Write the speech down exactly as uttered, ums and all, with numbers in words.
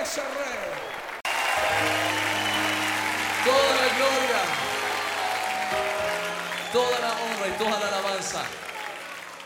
ese Rey. Toda la gloria, toda la honra y toda la alabanza